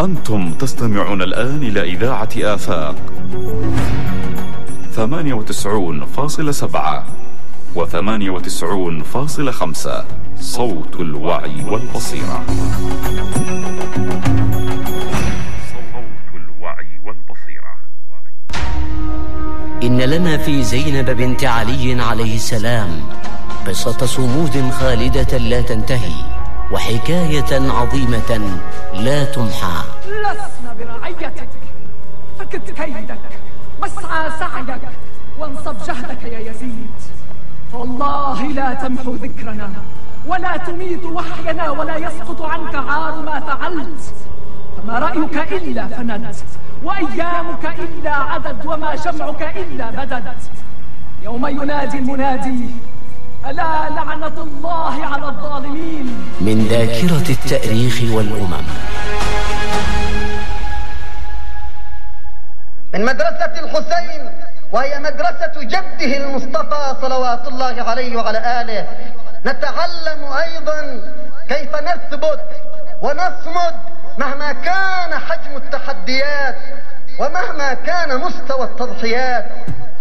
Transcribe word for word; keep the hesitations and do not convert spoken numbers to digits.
أنتم تستمعون الآن إلى إذاعة آفاق ثمانية وتسعون فاصلة سبعة وثمانية وتسعون فاصلة خمسة، صوت الوعي والبصيرة. صوت الوعي والبصيرة. إن لنا في زينب بنت علي عليه السلام قصة صمود خالدة لا تنتهي، وحكاية عظيمة لا تمحى. لسنا برعيتك، فكت كيدك واسعى سعيك وانصب جهدك يا يزيد، فوالله لا تمحو ذكرنا ولا تميت وحينا ولا يسقط عنك عار ما فعلت، فما رأيك إلا فند وأيامك إلا عدد وما جمعك إلا بدد. يوم ينادي المنادي ألا لعنة الله على الظالمين. من ذاكرة التاريخ والأمم. من مدرسة الحسين، وهي مدرسة جده المصطفى صلوات الله عليه وعلى آله، نتعلم أيضا كيف نثبت ونصمد مهما كان حجم التحديات ومهما كان مستوى التضحيات.